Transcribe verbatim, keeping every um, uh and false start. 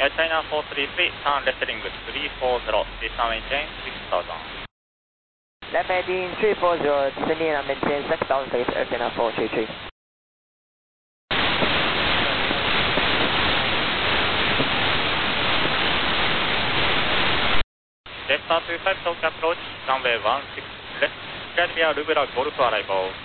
Air China four three three, turn left heading three four zero, descend maintain six thousand. Left heading three four zero, descending and maintain six thousand feet, Air China four three three. Jetstar two five, Tokyo approach, runway one six left, cleared via Lubera Golf arrival.